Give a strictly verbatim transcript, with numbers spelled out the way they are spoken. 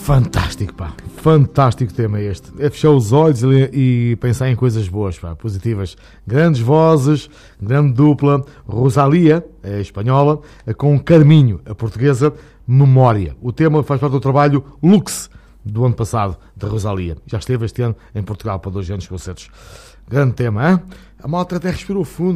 Fantástico, pá. Fantástico tema este. É fechar os olhos e, e pensar em coisas boas, pá, positivas. Grandes vozes, grande dupla. Rosalía, a espanhola, com Carminho, a portuguesa, Memória. O tema faz parte do trabalho Lux, do ano passado, da Rosalía. Já esteve este ano em Portugal para dois anos concertos. Grande tema, hein? A malta até respirou fundo.